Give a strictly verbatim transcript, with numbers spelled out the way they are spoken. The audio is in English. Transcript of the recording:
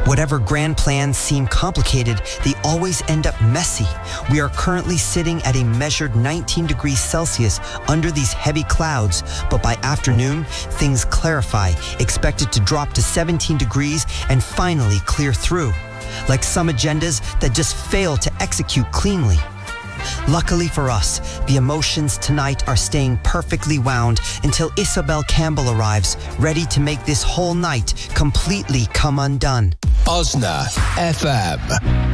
Whatever grand plans seem complicated, they always end up messy. We are currently sitting at a measured nineteen degrees Celsius under these heavy clouds, but by afternoon, things clarify, expected to drop to seventeen degrees and finally clear through, like some agendas that just fail to execute cleanly. Luckily for us, the emotions tonight are staying perfectly wound until Isabel Campbell arrives, ready to make this whole night completely come undone. Osna F M.